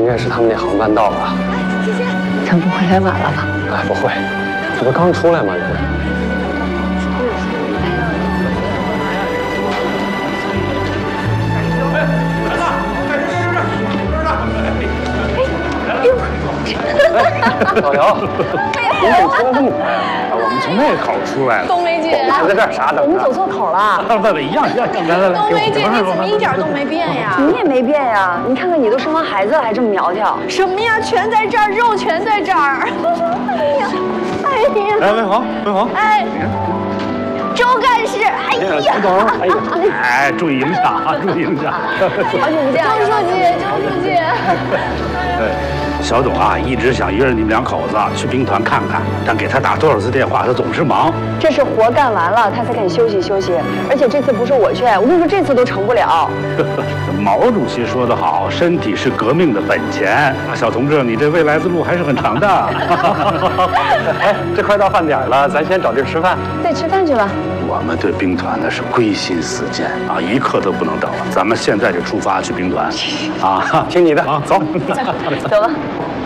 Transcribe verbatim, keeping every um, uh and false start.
该是他们那航班到了。 谢谢。咱不会来晚了吧？ 哎，不会，这不刚出来吗？人。老姚，你怎么出来这么快啊？ 我们从那口出来了。 冬梅姐， 我在这儿啥等着？ 我们走错口了。 问问一样一样，来来来。 冬梅姐，你怎么一点都没变呀？ 你也没变呀，你看看你都生完孩子了，还这么苗条。 什么呀？全在这儿，肉全在这儿。哎呀，哎呀。 哎，文豪，文豪。 哎。周干事，哎呀， 哎呀，哎，注意影响啊，注意影响。 好久不见， 周书记，周书记。 对，小董啊，一直想约着你们两口子去兵团看看，但给他打多少次电话，他总是忙。 这是活干完了，他才肯休息休息。而且这次不是我劝，我跟你说，这次都成不了。 毛主席说得好，身体是革命的本钱。小同志，你这未来之路还是很长的。 哎，这快到饭点了，咱先找地儿吃饭。 对，吃饭去吧。 我们对兵团呢是归心似箭啊，一刻都不能等了。咱们现在就出发去兵团，啊， 听你的啊，走， 走吧。